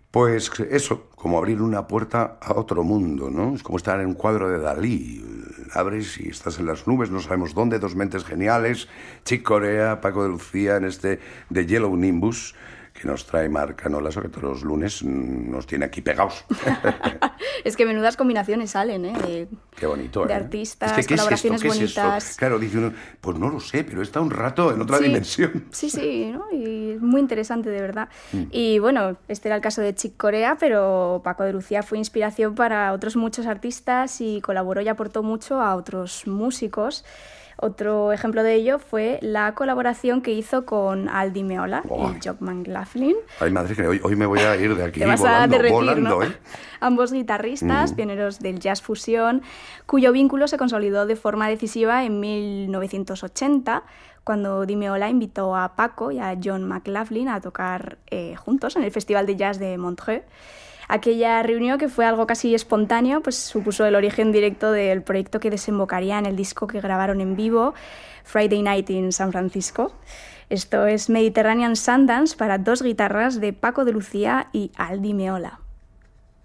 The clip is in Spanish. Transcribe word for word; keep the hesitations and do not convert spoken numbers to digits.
Pues eso, como abrir una puerta a otro mundo, ¿no? Es como estar en un cuadro de Dalí. Abres y estás en las nubes, no sabemos dónde, dos mentes geniales, Chick Corea, Paco de Lucía, en este de Yellow Nimbus, que nos trae Marc Canola, sobre todo los lunes, nos tiene aquí pegados. Es que menudas combinaciones salen, ¿eh? De, Qué bonito, ¿eh? De artistas, es que, ¿qué colaboraciones es esto? ¿Qué bonitas. Es esto? Claro, dice uno, pues no lo sé, pero está un rato en otra sí, dimensión. Sí, sí, ¿no? Y muy interesante, de verdad. Mm. Y bueno, este era el caso de Chick Corea, pero Paco de Lucía fue inspiración para otros muchos artistas y colaboró y aportó mucho a otros músicos. Otro ejemplo de ello fue la colaboración que hizo con Al Di Meola oh. y John McLaughlin. Ay, madre, que hoy, hoy me voy a ir de aquí Te vas volando, a derretir, volando, ¿no? ¿eh? Ambos guitarristas, mm. pioneros del jazz fusión, cuyo vínculo se consolidó de forma decisiva en mil novecientos ochenta, cuando Di Meola invitó a Paco y a John McLaughlin a tocar eh, juntos en el Festival de Jazz de Montreux. Aquella reunión, que fue algo casi espontáneo, pues supuso el origen directo del proyecto que desembocaría en el disco que grabaron en vivo, Friday Night in San Francisco. Esto es Mediterranean Sundance para dos guitarras de Paco de Lucía y Al Di Meola.